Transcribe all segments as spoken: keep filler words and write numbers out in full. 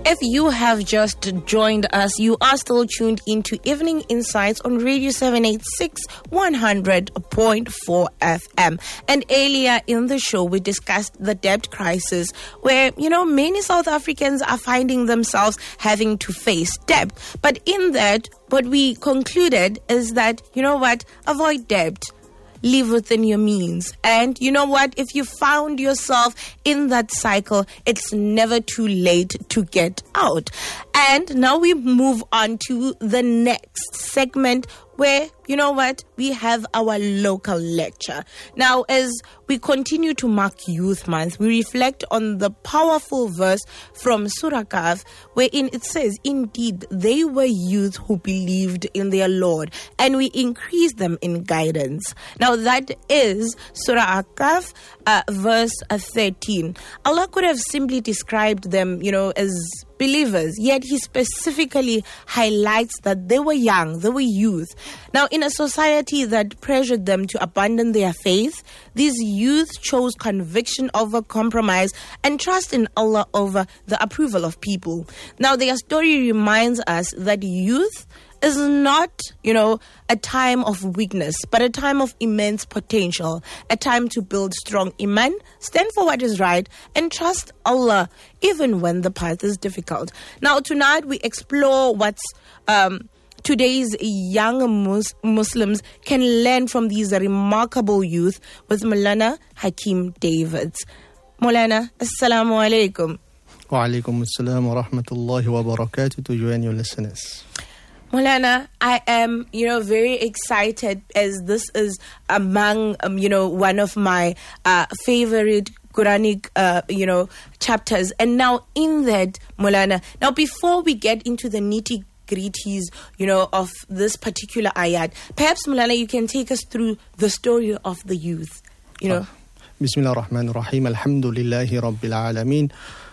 If you have just joined us, you are still tuned into Evening Insights on Radio seven eighty-six, one hundred point four F M. And earlier in the show, we discussed the debt crisis where, you know, many South Africans are finding themselves having to face debt. But in that, what we concluded is that, you know what, avoid debt. Live within your means. And you know what? If you found yourself in that cycle, it's never too late to get out. And now we move on to the next segment where, you know what, we have our local lecture. Now, as we continue to mark Youth Month, we reflect on the powerful verse from Surah Kahf, wherein it says, indeed, they were youth who believed in their Lord, and we increased them in guidance. Now, that is Surah Kahf, uh, verse uh, thirteen. Allah could have simply described them, you know, as believers, yet he specifically highlights that they were young, they were youth. Now, in a society that pressured them to abandon their faith, these youth chose conviction over compromise and trust in Allah over the approval of people. Now, their story reminds us that youth is not, you know, a time of weakness, but a time of immense potential, a time to build strong iman, stand for what is right, and trust Allah even when the path is difficult. Now, tonight we explore what's um, today's young mus- Muslims can learn from these remarkable youth with Maulana Hakeem Davids. Maulana, assalamu alaikum. Wa alaikum assalam wa rahmatullahi wa barakatuh to you and your listeners. Maulana, I am, you know, very excited as this is among, um, you know, one of my uh, favorite Quranic, uh, you know, chapters. And now in that, Maulana, now before we get into the nitty-gritties, you know, of this particular ayat, perhaps, Maulana, you can take us through the story of the youth, you know. Bismillah ar-Rahman ar-Rahim, alhamdulillahi rabbil alameen.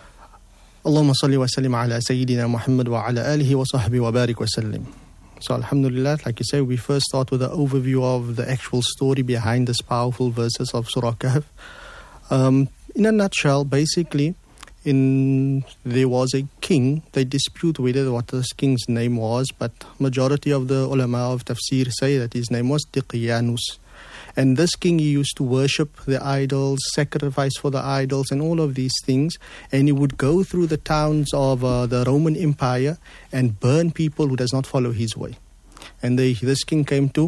Allahumma salli wa sallim ala Sayyidina Muhammad wa ala alihi wa sahbihi wa barik wa sallim. So alhamdulillah, like you say, we first start with an overview of the actual story behind this powerful verses of Surah Kahf. Um, in a nutshell, basically, in there was a king. They dispute whether what this king's name was, but majority of the ulama of tafsir say that his name was Diqyanus. And this king, he used to worship the idols, sacrifice for the idols, and all of these things. And he would go through the towns of uh, the Roman Empire and burn people who does not follow his way. And they, this king came to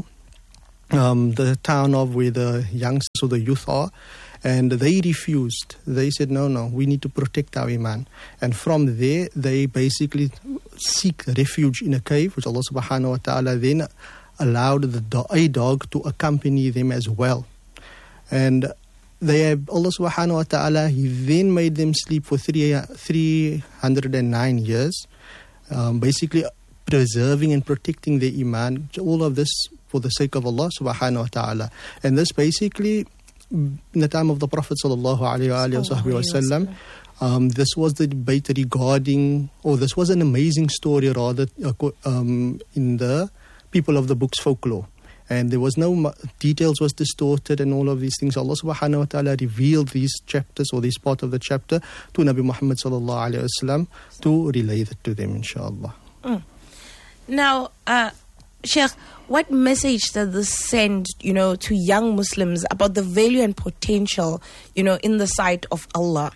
um, the town of where the youngsters or the youth are, and they refused. They said, no, no, we need to protect our iman. And from there, they basically seek refuge in a cave, which Allah subhanahu wa ta'ala then allowed the do- a dog to accompany them as well. And they have, Allah subhanahu wa ta'ala, He then made them sleep for three, three hundred nine years, um, basically preserving and protecting their iman, all of this for the sake of Allah subhanahu wa ta'ala. And this basically, in the time of the Prophet sallallahu alayhi wa sallam, um, this was the debate regarding, or this was an amazing story rather, um, in the people of the book's folklore, and there was no details was distorted and all of these things. Allah subhanahu wa ta'ala revealed these chapters or this part of the chapter to Nabi Muhammad sallallahu alayhi wasallam to relay that to them, inshallah. Mm. Now, uh, Sheikh, what message does this send, you know, to young Muslims about the value and potential, you know, in the sight of Allah?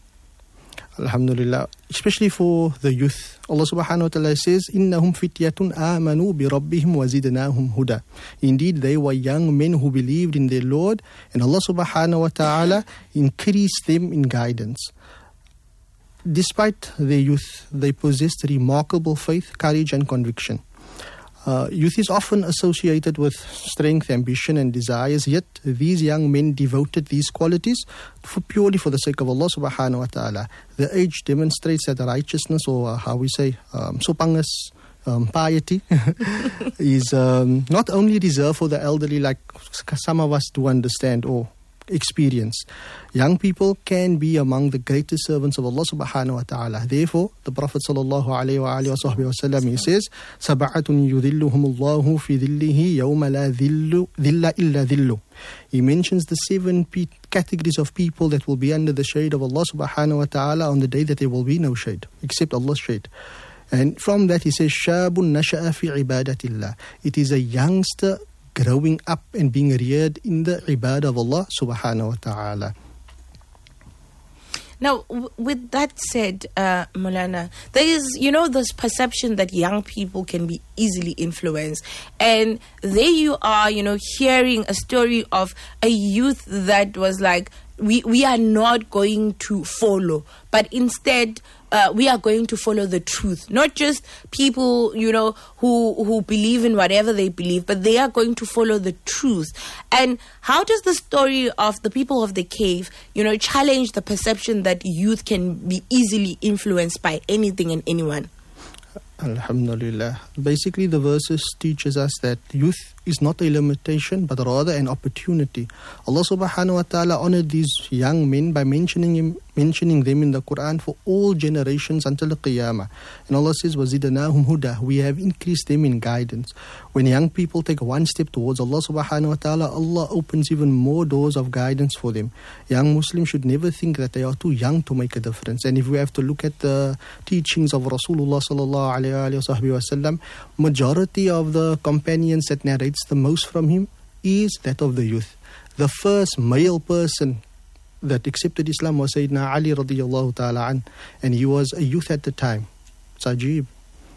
Alhamdulillah, especially for the youth. Allah subhanahu wa ta'ala says, إِنَّهُمْ فِتْيَةٌ آمَنُوا بِرَبِّهِمْ وَزِدْنَاهُمْ هُدًى. Indeed, they were young men who believed in their Lord, and Allah subhanahu wa ta'ala increased them in guidance. Despite their youth, they possessed remarkable faith, courage and conviction. Uh, youth is often associated with strength, ambition and desires, yet these young men devoted these qualities for purely for the sake of Allah subhanahu wa ta'ala. The age demonstrates that righteousness, or uh, how we say, um, sopangas, um, piety, is um, not only reserved for the elderly like some of us do understand, or experience. Young people can be among the greatest servants of Allah subhanahu wa ta'ala. Therefore, the Prophet sallallahu alayhi wa alihi wa sallam, he says, سَبَعَةٌ يُذِلُّهُمُ اللَّهُ فِي ذِلِّهِ يَوْمَ لَا ذِلُّ إِلَّا ذِلُّ. He mentions the seven pe- categories of people that will be under the shade of Allah subhanahu wa ta'ala on the day that there will be no shade, except Allah's shade. And from that he says, شَابٌ نَشَأَ فِي عِبَادَةِ اللَّهِ. It is a youngster growing up and being reared in the ibadah of Allah subhanahu wa ta'ala. Now, w- with that said, uh, Maulana, there is, you know, this perception that young people can be easily influenced. And there you are, you know, hearing a story of a youth that was like, we, we are not going to follow, but instead uh, we are going to follow the truth. Not just people, you know, who who believe in whatever they believe, but they are going to follow the truth. And how does the story of the people of the cave, you know, challenge the perception that youth can be easily influenced by anything and anyone? Alhamdulillah. Basically, the verses teaches us that youth is not a limitation, but rather an opportunity. Allah subhanahu wa ta'ala honored these young men by mentioning him, mentioning them in the Quran for all generations until the Qiyamah. And Allah says, وَزِدْنَاهُمْ هُدًى. We have increased them in guidance. When young people take one step towards Allah subhanahu wa ta'ala, Allah opens even more doors of guidance for them. Young Muslims should never think that they are too young to make a difference. And if we have to look at the teachings of Rasulullah sallallahu alayhi wa sallam, majority of the companions that narrates the most from him is that of the youth. The first male person that accepted Islam was Sayyidina Ali radiyallahu ta'ala an, and he was a youth at the time. Sajib.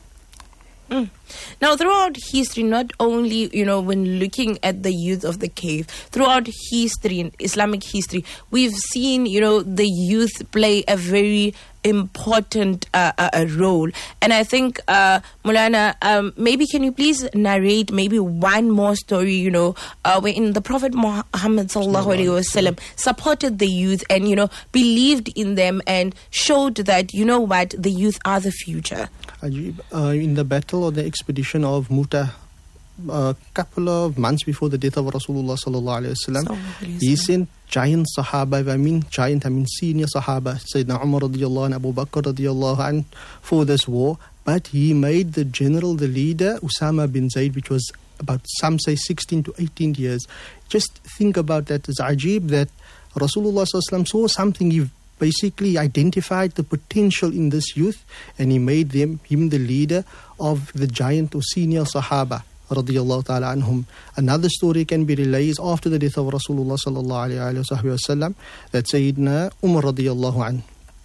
Mm. Now, throughout history, not only, you know, when looking at the youth of the cave, throughout history, in Islamic history, we've seen, you know, the youth play a very important uh, uh, role. And I think, uh, Maulana, um, maybe can you please narrate maybe one more story, you know, uh, wherein the Prophet Muhammad sallallahu alaihi wasallam supported the youth and, you know, believed in them and showed that, you know what, the youth are the future. Ajib. Uh, in the battle or the expedition of Mu'tah, a couple of months before the death of Rasulullah sallallahu alaihi wasallam, he sent giant Sahaba, I mean giant, I mean senior Sahaba, Sayyidina Umar radiyallahu anh, Abu Bakr radiyallahu anh, for this war. But he made the general, the leader, Usama bin Zayd, which was about, some say, sixteen to eighteen years. Just think about that. It's ajib that Rasulullah sallallahu alaihi wasallam saw something. He basically identified the potential in this youth, and he made them him the leader of the giant or senior Sahaba radiyallahu ta'ala anhum. Another story can be relayed after the death of Rasulullah sallallahu alayhi wa sallam, that Sayyidina Umar radiyallahu anh,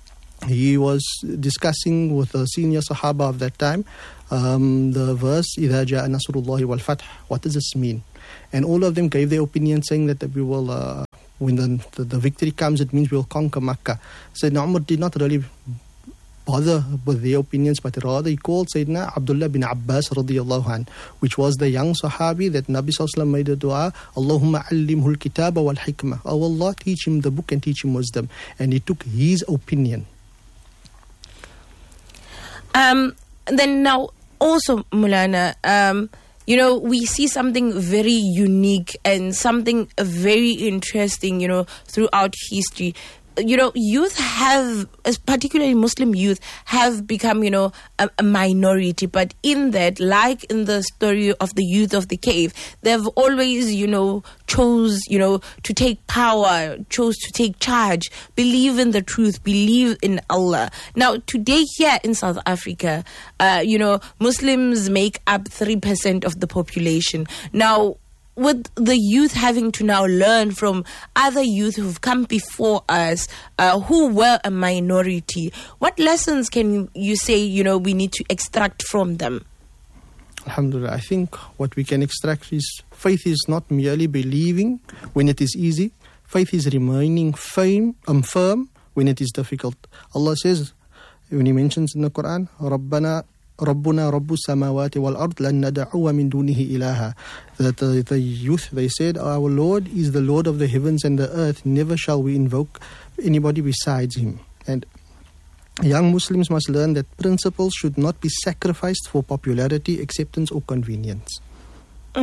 he was discussing with the senior Sahaba of that time um, the verse إِذَا جَاءَ نَصْرُ اللَّهِ وَالْفَتْحِ. What does this mean? And all of them gave their opinion, saying that we will uh, when the, the, the victory comes, it means we'll conquer Makkah. Sayyidina Umar did not really bother with their opinions, but rather he called Sayyidina Abdullah bin Abbas radiyallahu anh, which was the young Sahabi that Nabi sallallahu alaihi wasallam made a dua, Allahumma allimhu al-kitaba wal-hikmah. Oh Allah, teach him the book and teach him wisdom. And he took his opinion. Um, then now also, Maulana, um, you know, we see something very unique and something very interesting, you know, throughout history. You know, youth have, particularly Muslim youth, have become, you know, a, a minority. But in that, like in the story of the youth of the cave, they've always, you know, chose, you know, to take power, chose to take charge, believe in the truth, believe in Allah. Now, today here in South Africa, uh, you know, Muslims make up three percent of the population. Now, with the youth having to now learn from other youth who've come before us, uh, who were a minority, what lessons can you say, you know, we need to extract from them? Alhamdulillah, I think what we can extract is faith is not merely believing when it is easy. Faith is remaining firm, um, firm when it is difficult. Allah says, when He mentions in the Quran, رَبَّنَا رَبُّنَا رَبُّ السَّمَاوَاتِ وَالْأَرْضِ لَن نَدْعُوَ مِن دُونِهِ إِلَهًا. That uh, the youth, they said, our Lord is the Lord of the heavens and the earth. Never shall we invoke anybody besides Him. And young Muslims must learn that principles should not be sacrificed for popularity, acceptance or convenience. Mm.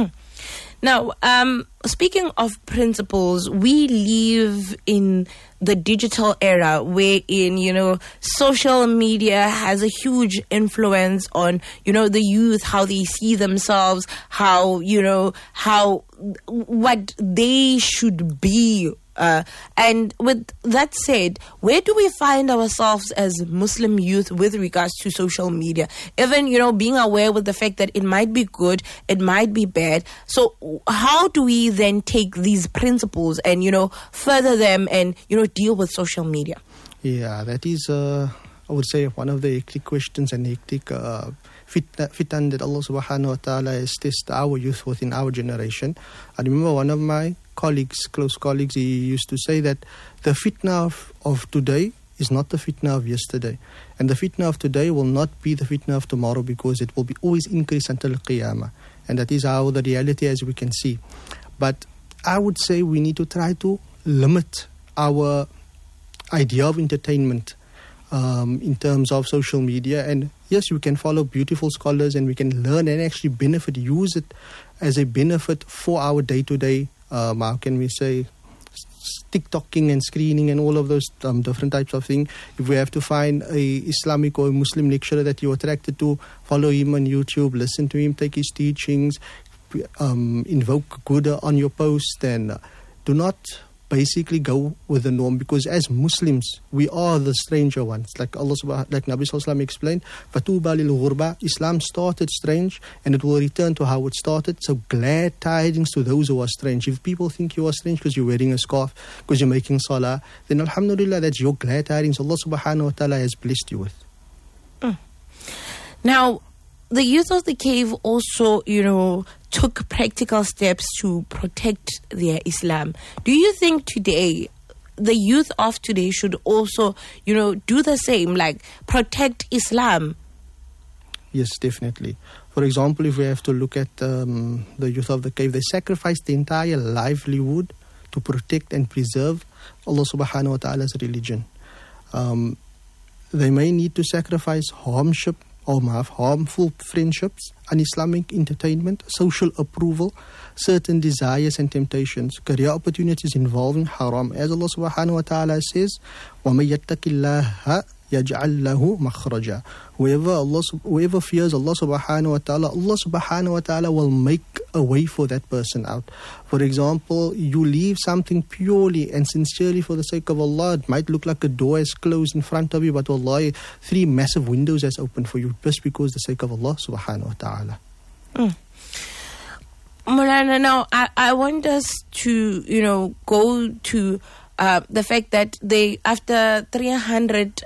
Now, um, speaking of principles, we live in the digital era wherein, you know, social media has a huge influence on, you know, the youth, how they see themselves, how, you know, how, what they should be. Uh, and with that said, where do we find ourselves as Muslim youth with regards to social media? Even, you know, being aware with the fact that it might be good, it might be bad. So how do we then take these principles and, you know, further them and, you know, deal with social media? Yeah, that is, uh, I would say, one of the hectic questions and hectic uh, fitan that Allah subhanahu wa ta'ala has tested our youth within our generation. I remember one of my colleagues, close colleagues, he used to say that the fitna of, of today is not the fitna of yesterday. And the fitna of today will not be the fitna of tomorrow, because it will be always increase until Qiyamah. And that is how the reality as we can see. But I would say we need to try to limit our idea of entertainment um, in terms of social media. And yes, we can follow beautiful scholars and we can learn and actually benefit, use it as a benefit for our day-to-day Um, how can we say, TikToking and screening and all of those um, different types of things. If we have to find a Islamic or a Muslim lecturer that you're attracted to, follow him on YouTube, listen to him, take his teachings, um, invoke good on your post, and uh, do not basically go with the norm, because as Muslims we are the stranger ones. Like Allah subhanahu, like Nabi sallallahu alaihi wasallam explained, "Fatuba lil ghurba." Islam started strange and it will return to how it started. So glad tidings to those who are strange. If people think you are strange because you're wearing a scarf, because you're making salah, then alhamdulillah, that's your glad tidings Allah subhanahu wa ta'ala has blessed you with. Mm. Now, the youth of the cave also, you know, took practical steps to protect their Islam. Do you think today, the youth of today should also, you know, do the same, like protect Islam? Yes, definitely. For example, if we have to look at um, the youth of the cave, they sacrificed the entire livelihood to protect and preserve Allah subhanahu wa ta'ala's religion. Um, they may need to sacrifice harmship, or have harmful friendships, un-Islamic entertainment, social approval, certain desires and temptations, career opportunities involving haram. As Allah subhanahu wa ta'ala says, وَمَن يَتَّقِ اللَّهَ يَجْعَلْ لَهُ مَخْرَجًا. Whoever, Allah, whoever fears Allah subhanahu wa ta'ala, Allah subhanahu wa ta'ala will make a way for that person out. For example, you leave something purely and sincerely for the sake of Allah. It might look like a door is closed in front of you, but wallahi, three massive windows has opened for you just because the sake of Allah subhanahu wa ta'ala. Mm. Maulana, now I, I want us to, you know, go to uh, the fact that they, after three hundred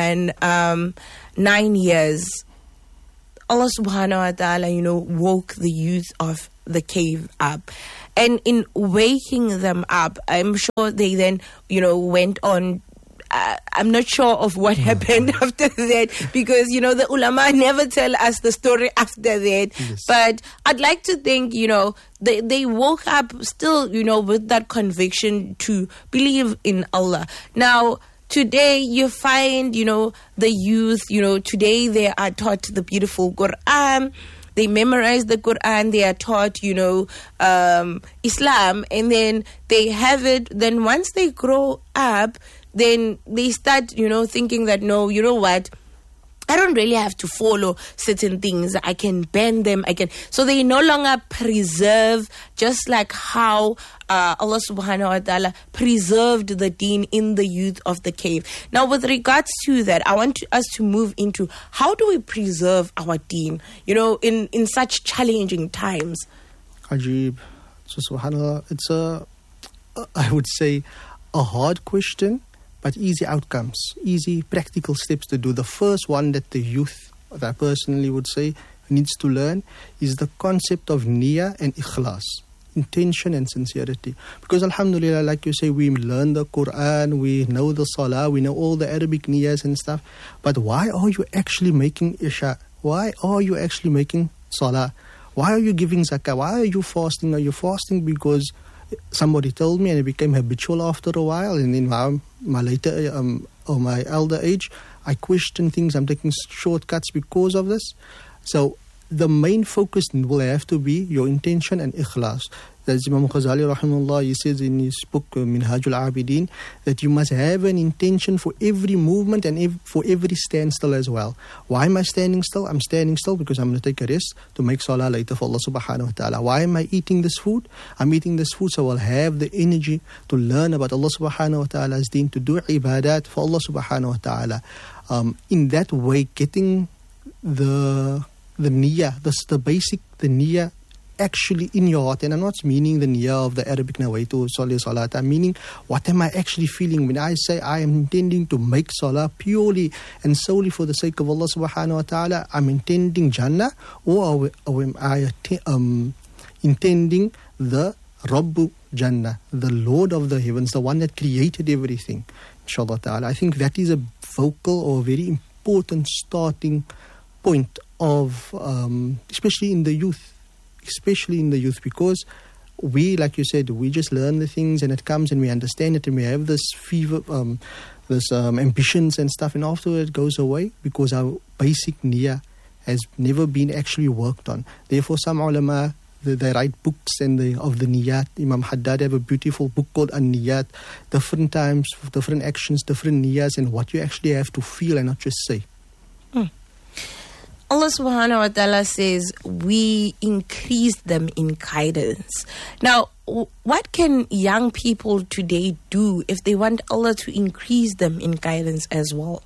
nine years, Allah subhanahu wa ta'ala, you know, woke the youth of the cave up. And in waking them up, I'm sure they then, you know, went on. Uh, I'm not sure of what happened after that, because, you know, the ulama never tell us the story after that. Yes. But I'd like to think, you know, they, they woke up still, you know, with that conviction to believe in Allah. Now, today you find, you know, the youth, you know, today they are taught the beautiful Quran. They memorize the Quran. They are taught, you know, um, Islam. And then they have it. Then once they grow up, then they start, you know, thinking that, no, you know what, I don't really have to follow certain things. I can ban them. I can. So they no longer preserve, just like how uh, Allah subhanahu wa ta'ala preserved the deen in the youth of the cave. Now, with regards to that, I want to, us to move into how do we preserve our deen, you know, in, in such challenging times. Ajib. So subhanAllah, it's a, I would say, a hard question, but easy outcomes, easy practical steps to do. The first one that the youth, that I personally would say, needs to learn is the concept of niyyah and ikhlas, intention and sincerity. Because alhamdulillah, like you say, we learn the Quran, we know the salah, we know all the Arabic niyyahs and stuff. But why are you actually making isha? Why are you actually making salah? Why are you giving zakah? Why are you fasting? Are you fasting because somebody told me and it became habitual after a while, and in my, my later um, or my elder age, I question things. I'm taking shortcuts because of this. So the main focus will have to be your intention and ikhlas. As Imam Ghazali rahimahullah, he says in his book uh, Minhajul Abidin, that you must have an intention for every movement and ev- for every standstill as well. Why am I standing still? I'm standing still because I'm going to take a rest to make salah later for Allah subhanahu wa ta'ala. Why am I eating this food? I'm eating this food so I'll have the energy to learn about Allah subhanahu wa ta'ala's deen, to do ibadat for Allah subhanahu wa ta'ala. Um, in that way, getting the the niyyah, the, the basic, the niyyah actually in your heart. And I'm not meaning the niyyah of the Arabic nawaitu salli salat. I'm meaning, what am I actually feeling when I say I am intending to make salah purely and solely for the sake of Allah subhanahu wa ta'ala? I'm intending Jannah, or, or am I um, intending the Rabbu Jannah, the Lord of the heavens, the one that created everything, inshallah ta'ala. I think that is a vocal or very important starting point of, um, especially in the youth, especially in the youth, because we, like you said, we just learn the things and it comes and we understand it and we have this fever, um, this um, ambitions and stuff, and afterwards it goes away because our basic niyyah has never been actually worked on. Therefore, some ulama, they, they write books and they, of the niyyat. Imam Haddad have a beautiful book called An-Niyat, different times, different actions, different niyyahs, and what you actually have to feel and not just say. Mm. Allah subhanahu wa ta'ala says we increase them in guidance. Now, what can young people today do if they want Allah to increase them in guidance as well?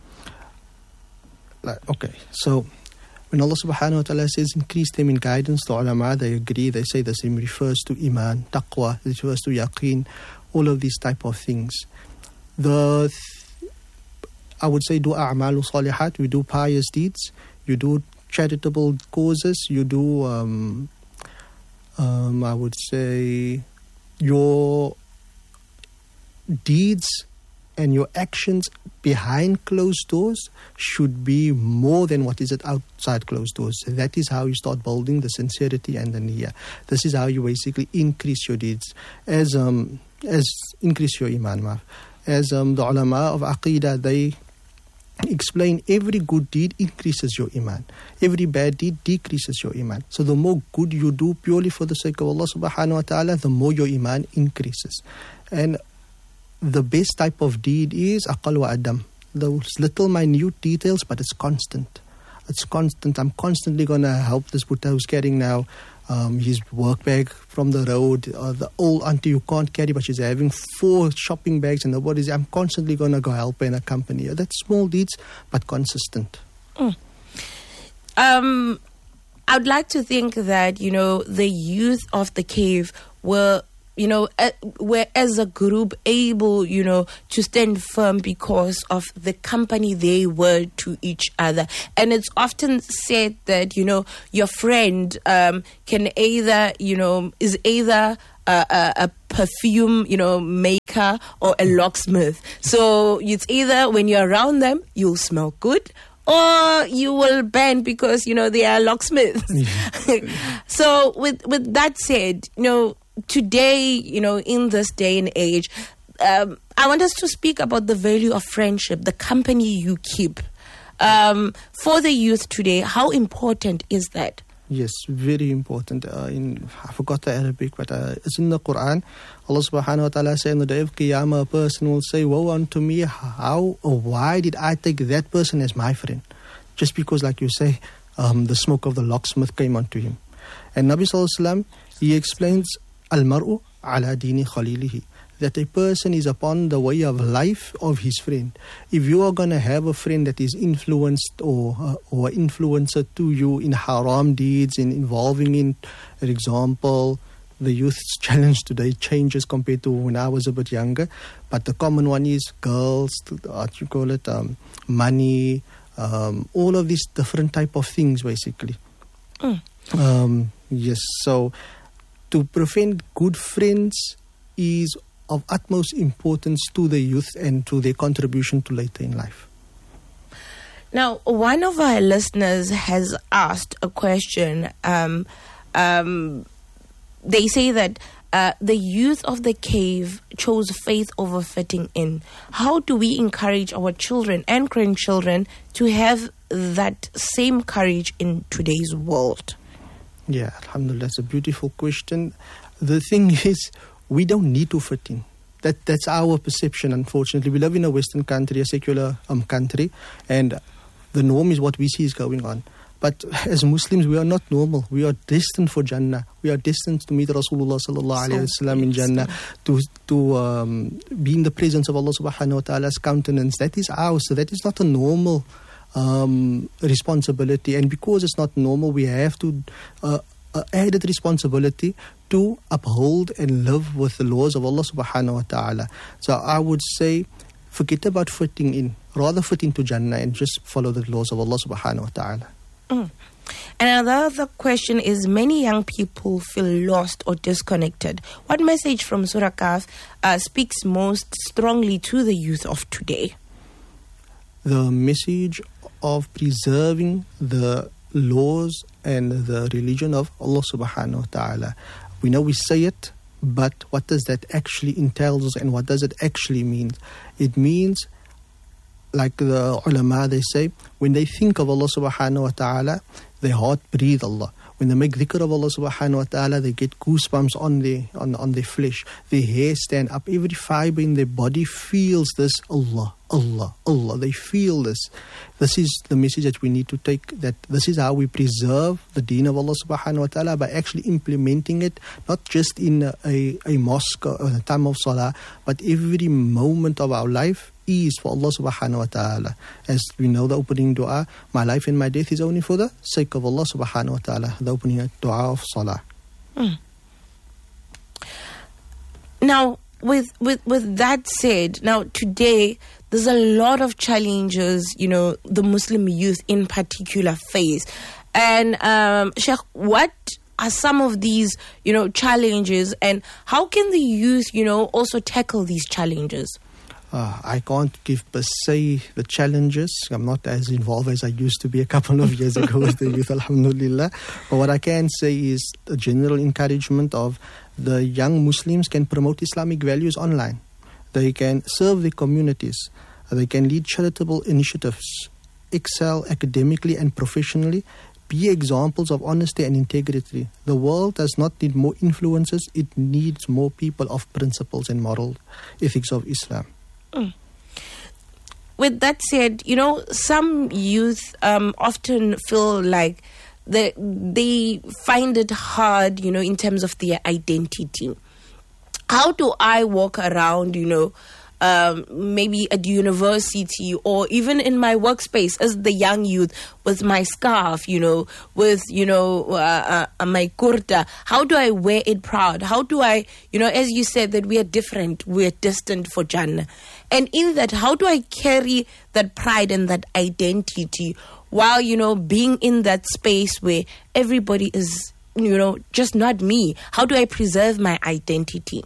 Okay, so when Allah subhanahu wa ta'ala says increase them in guidance, the ulama, they agree. They say the same refers to iman, taqwa, it refers to yaqeen, all of these type of things. The th- I would say do a'malu salihat, we do pious deeds. You do charitable causes, you do, um, um, I would say, your deeds and your actions behind closed doors should be more than what is it outside closed doors. That is how you start building the sincerity and the niyyah. This is how you basically increase your deeds, as um, as increase your iman. As um, the ulama of Aqidah, they explain every good deed increases your iman. Every bad deed decreases your iman. So the more good you do purely for the sake of Allah subhanahu wa ta'ala, the more your iman increases. And the best type of deed is aqal wa adam. Those little minute details, but it's constant. It's constant. I'm constantly going to help this Buddha who's carrying now um, his work bag from the road. Uh, the old auntie who can't carry, but she's having four shopping bags and the bodies. I'm constantly going to go help her and accompany her. That's small deeds, but consistent. Mm. Um, I'd like to think that, you know, the youth of the cave were, you know, uh, were as a group able, you know, to stand firm because of the company they were to each other. And it's often said that, you know, your friend um, can either, you know, is either a, a, a perfume, you know, maker or a locksmith. So it's either when you're around them, you'll smell good, or you will ban because, you know, they are locksmiths. Yeah. So with with that said, you know, today, you know, in this day and age, um, I want us to speak about the value of friendship, the company you keep. Um, for the youth today, how important is that? Yes, very important. Uh, in I forgot the Arabic, but uh, it's in the Quran. Allah subhanahu wa ta'ala says, on the day of Qiyamah, a person will say, woe unto me, how or why did I take that person as my friend? Just because, like you say, um, the smoke of the locksmith came onto him. And Nabi sallallahu alaihi wasallam, he explains, Al-mar'u ala dini khalilihi, that a person is upon the way of life of his friend. If you are going to have a friend that is influenced or uh, or influencer to you in haram deeds, in involving in, for example, the youth's challenge today changes compared to when I was a bit younger. But the common one is girls, what you call it, um, money, um, all of these different type of things, basically. Mm. Um, yes, so to prevent good friends is of utmost importance to the youth and to their contribution to later in life. Now, one of our listeners has asked a question. Um, um, they say that uh, the youth of the cave chose faith over fitting in. How do we encourage our children and grandchildren to have that same courage in today's world? Yeah, alhamdulillah, that's a beautiful question. The thing is, we don't need to fit in. That That's our perception, unfortunately. We live in a Western country, a secular um, country, and the norm is what we see is going on. But as Muslims, we are not normal. We are destined for Jannah. We are destined to meet Rasulullah sallallahu alaihi wasallam in Jannah, to to um, be in the presence of Allah subhanahu wa ta'ala's countenance. That is ours. So that is not a normal um, responsibility. And because it's not normal, we have to uh, uh, added responsibility to uphold and live with the laws of Allah subhanahu wa ta'ala. So I would say, forget about fitting in. Rather fit into Jannah and just follow the laws of Allah subhanahu wa ta'ala. Mm. And another question is, many young people feel lost or disconnected. What message from Surah Kahf uh, speaks most strongly to the youth of today? The message of preserving the laws and the religion of Allah subhanahu wa ta'ala. We know we say it, but what does that actually entail and what does it actually mean? It means, like the ulama, they say, when they think of Allah subhanahu wa ta'ala, their heart breathe Allah. When they make dhikr of Allah subhanahu wa ta'ala, they get goosebumps on their, on, on their flesh. Their hair stand up. Every fiber in their body feels this Allah, Allah, Allah. They feel this. This is the message that we need to take, that this is how we preserve the deen of Allah subhanahu wa ta'ala, by actually implementing it, not just in a, a, a mosque or a time of salah, but every moment of our life is for Allah subhanahu wa ta'ala. As we know the opening dua, my life and my death is only for the sake of Allah subhanahu wa ta'ala, the opening dua of salah. Mm. Now, with, with, with that said, now today, there's a lot of challenges, you know, the Muslim youth in particular face. And um, Sheikh, what are some of these, you know, challenges, and how can the youth, you know, also tackle these challenges? Uh, I can't give per se the challenges. I'm not as involved as I used to be a couple of years ago with the youth, alhamdulillah. But what I can say is the general encouragement of the young Muslims can promote Islamic values online. They can serve their communities. They can lead charitable initiatives, excel academically and professionally, be examples of honesty and integrity. The world does not need more influences. It needs more people of principles and moral ethics of Islam. Mm. With that said, you know, some youth um, often feel like they, they find it hard, you know, in terms of their identity. How do I walk around, you know, um, maybe at university or even in my workspace as the young youth with my scarf, you know, with, you know, uh, uh, my kurta? How do I wear it proud? How do I, you know, as you said that we are different, we are destined for Jannah. And in that, how do I carry that pride and that identity while, you know, being in that space where everybody is, you know, just not me? How do I preserve my identity?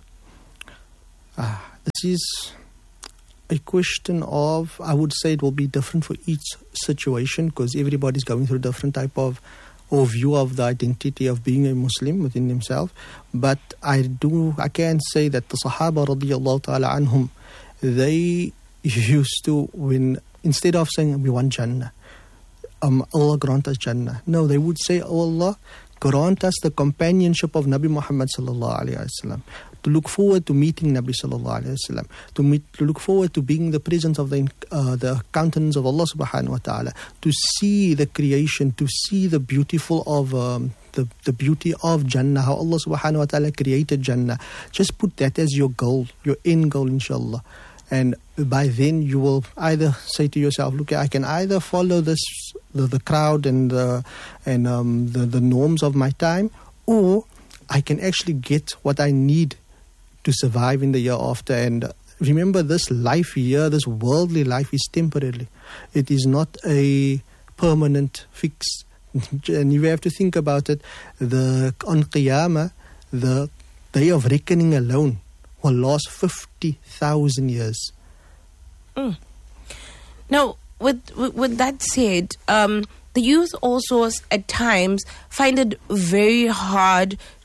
Ah, this is a question of, I would say it will be different for each situation, because everybody's going through a different type of or view of the identity of being a Muslim within himself. But I do, I can say that the Sahaba radiyallahu ta'ala anhum, they used to, when instead of saying we want Jannah, um, Allah grant us Jannah, no, they would say, oh Allah, grant us the companionship of Nabi Muhammad sallallahu alayhi wasallam, to look forward to meeting Nabi sallallahu alayhi wasallam, to meet, to look forward to being in the presence of the uh, the countenance of Allah subhanahu wa ta'ala, to see the creation, to see the beautiful of um, the the beauty of Jannah, how Allah subhanahu wa ta'ala created Jannah. Just put that as your goal, your end goal, inshallah. And by then you will either say to yourself, look, I can either follow this the, the crowd and the and um, the, the norms of my time, or I can actually get what I need to survive in the year after. And remember, this life here, this worldly life, is temporary. It is not a permanent fix. And you have to think about it. The on Qiyamah, the day of reckoning alone will last fifty thousand years. Mm. Now, with, with with that said, um, the youth also at times find it very hard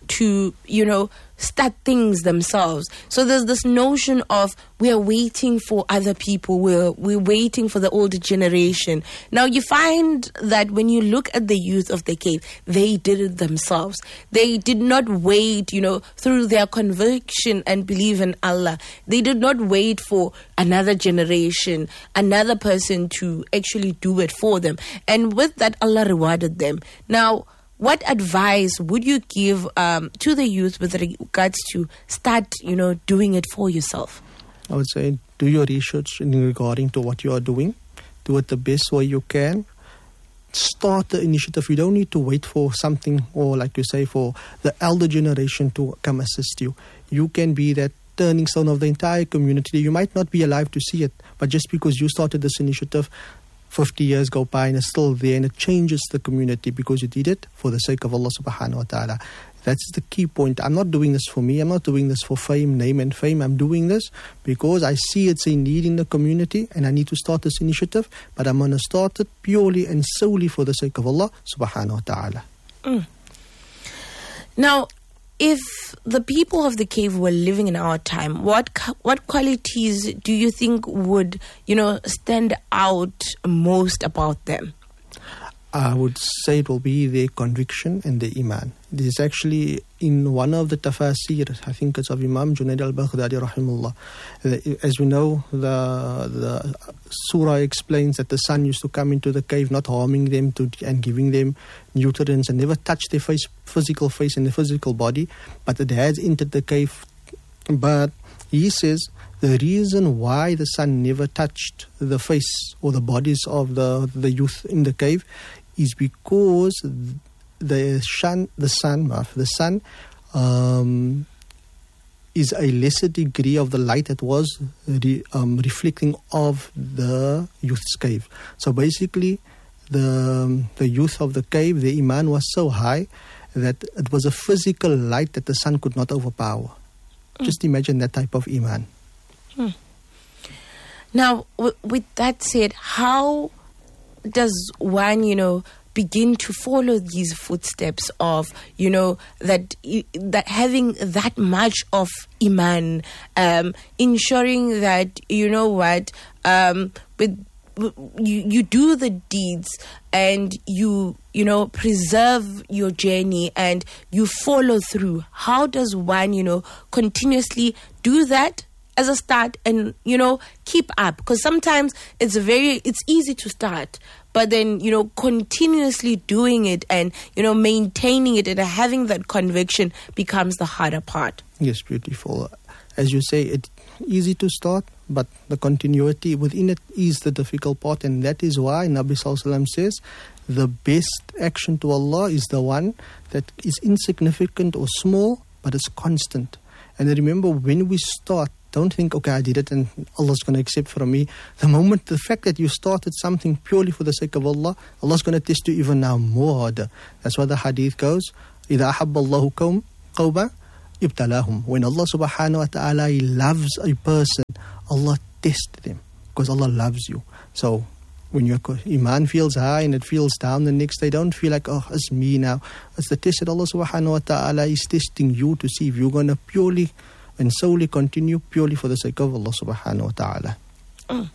to, you know, start things themselves. So there's this notion of we are waiting for other people, we're, we're waiting for the older generation. Now you find that when you look at the youth of the cave, they did it themselves. They did not wait, you know, through their conviction and believe in Allah. They did not wait for another generation, another person to actually do it for them. And with that, Allah rewarded them. Now, what advice would you give um, to the youth with regards to start, you know, doing it for yourself? I would say do your research in regarding to what you are doing. Do it the best way you can. Start the initiative. You don't need to wait for something or, like you say, for the elder generation to come assist you. You can be that turning stone of the entire community. You might not be alive to see it, but just because you started this initiative, fifty years go by and it's still there, and it changes the community because you did it for the sake of Allah subhanahu wa ta'ala. That's the key point. I'm not doing this for me. I'm not doing this for fame, name and fame. I'm doing this because I see it's a need in the community and I need to start this initiative, but I'm going to start it purely and solely for the sake of Allah subhanahu wa ta'ala. Mm. Now, if the people of the cave were living in our time, what what qualities do you think would, you know, stand out most about them? I would say it will be their conviction and their iman. This is actually in one of the tafasir, I think it's of Imam Junaid al-Baghdadi rahimahullah. As we know, the the surah explains that the sun used to come into the cave, not harming them to, and giving them nutrients, and never touch their face, physical face and their physical body, but it has entered the cave. But he says the reason why the sun never touched the face or the bodies of the, the youth in the cave is because the sun, the sun, the sun um, is a lesser degree of the light that was re, um, reflecting off the youth's cave. So basically, the the youth of the cave, the iman was so high that it was a physical light that the sun could not overpower. Mm. Just imagine that type of iman. Hmm. Now, w- with that said, how does one, you know, begin to follow these footsteps of, you know, that that having that much of iman, um, ensuring that, you know what, um, with you you do the deeds and you you know preserve your journey and you follow through? How does one, you know, continuously do that as a start and, you know, keep up? Because sometimes it's very it's easy to start, but then, you know, continuously doing it and, you know, maintaining it and having that conviction becomes the harder part. Yes, beautiful. As you say, it's easy to start, but the continuity within it is the difficult part, and that is why Nabi Sallallahu Alaihi Wasallam says the best action to Allah is the one that is insignificant or small, but it's constant. And remember, when we start, don't think, okay, I did it and Allah's going to accept from me. The moment, the fact that you started something purely for the sake of Allah, Allah's going to test you even now more harder. That's why the hadith goes, إِذَا أَحَبَّ اللَّهُ قَوْمًا قَوْمًا ibtalahum. When Allah subhanahu wa ta'ala loves a person, Allah tests them because Allah loves you. So when your iman feels high and it feels down the next day, don't feel like, oh, it's me now. It's the test that Allah subhanahu wa ta'ala is testing you to see if you're going to purely and solely continue purely for the sake of Allah subhanahu wa ta'ala. Mm.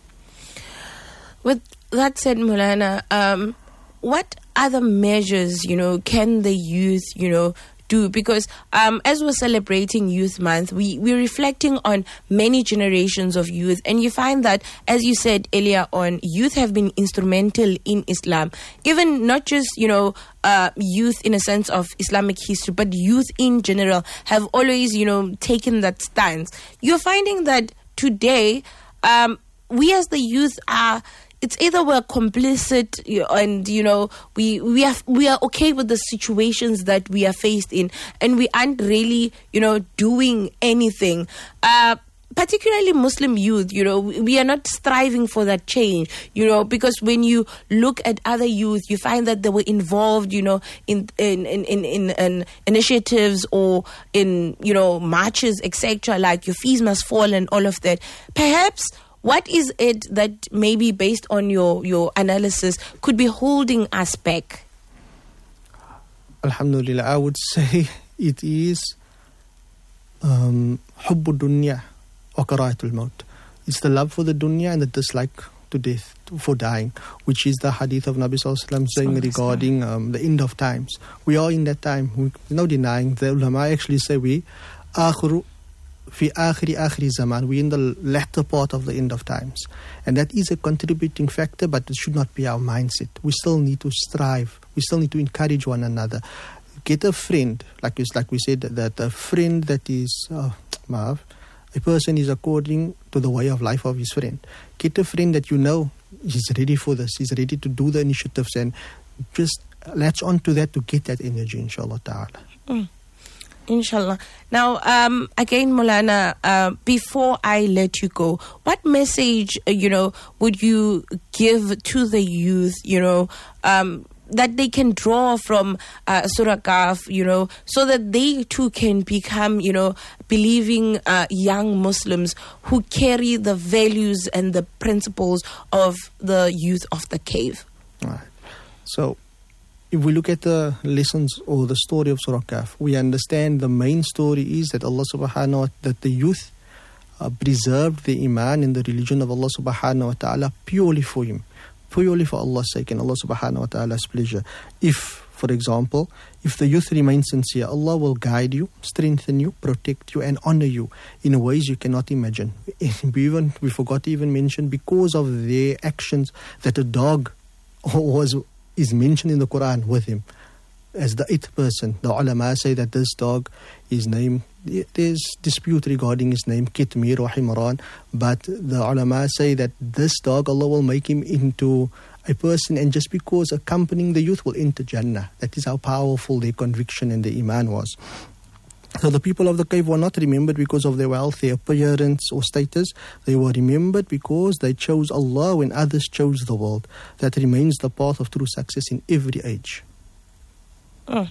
With that said, Maulana, um, what other measures, you know, can the youth, you know, do? Because um, as we're celebrating Youth Month, we, we're reflecting on many generations of youth. And you find that, as you said earlier on, youth have been instrumental in Islam. Even not just, you know, uh, youth in a sense of Islamic history, but youth in general have always, you know, taken that stance. You're finding that today, um, we as the youth are... It's either we're complicit and, you know, we we have we are okay with the situations that we are faced in, and we aren't really, you know, doing anything. Uh, particularly Muslim youth, you know, we are not striving for that change, you know, because when you look at other youth, you find that they were involved, you know, in in in in, in, in initiatives or in, you know, marches, et cetera. Like your fees must fall and all of that. Perhaps. What is it that maybe based on your, your analysis could be holding us back? Alhamdulillah, I would say it is um, حب الدنيا وكراهة الموت. It's the love for the dunya and the dislike to death, for dying, which is the hadith of Nabi Sallallahu Alaihi Wasallam saying regarding um, the end of times. We are in that time. We, no denying. The ulama actually say we آخر في آخر آخر zaman. We're in the latter part of the end of times. And that is a contributing factor, but it should not be our mindset. We still need to strive. We still need to encourage one another. Get a friend, like, like we said, that a friend that is, uh, a person is according to the way of life of his friend. Get a friend that you know he's ready for this, he's ready to do the initiatives, and just latch on to that to get that energy, inshallah ta'ala. Mm. Inshallah. Now, um, again, Maulana, uh, before I let you go, what message, uh, you know, would you give to the youth, you know, um, that they can draw from uh, Surah Kahf, you know, so that they too can become, you know, believing uh, young Muslims who carry the values and the principles of the youth of the cave? All right. So, if we look at the lessons or the story of Surah Kahf, we understand the main story is that Allah subhanahu wa ta'ala, that the youth uh, preserved the iman in the religion of Allah subhanahu wa ta'ala purely for him, purely for Allah's sake and Allah subhanahu wa ta'ala's pleasure. If, for example, if the youth remains sincere, Allah will guide you, strengthen you, protect you and honor you in ways you cannot imagine. We even we forgot to even mention, because of their actions, that a dog was is mentioned in the Quran with him as the eighth person. The ulama say that this dog is named, there's dispute regarding his name, Kitmir or Himran, but the ulama say that this dog, Allah will make him into a person, and just because accompanying the youth will enter Jannah. That is how powerful their conviction and their iman was. So the people of the cave were not remembered because of their wealth, their appearance or status. They were remembered because they chose Allah when others chose the world. That remains the path of true success in every age. Oh.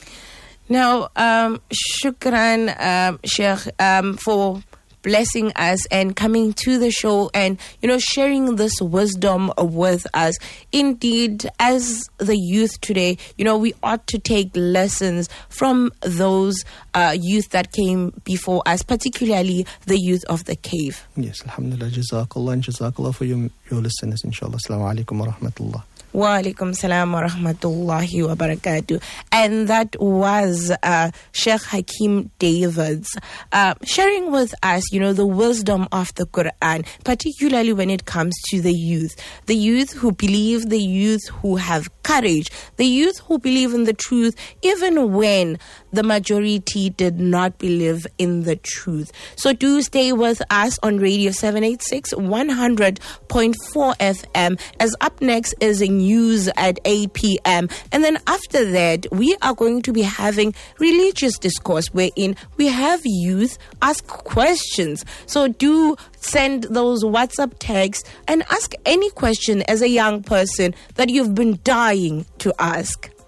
Now, um, shukran, um, Sheikh, um, for blessing us and coming to the show and, you know, sharing this wisdom with us. Indeed, as the youth today, you know, we ought to take lessons from those uh, youth that came before us, particularly the youth of the cave. Yes, alhamdulillah, jazakallah, and jazakallah for your, your listeners, inshallah. Assalamu alaikum wa rahmatullah. Wa alaikum salam wa rahmatullahi wa barakatuh. And that was uh, Sheikh Hakeem Davids uh, sharing with us, you know, the wisdom of the Quran, particularly when it comes to the youth. The youth who believe, the youth who have courage, the youth who believe in the truth, even when the majority did not believe in the truth. So do stay with us on Radio seven eighty-six, one hundred point four F M, as up next is a news at eight p.m. And then after that, we are going to be having religious discourse wherein we have youth ask questions. So do send those WhatsApp texts and ask any question as a young person that you've been dying to ask.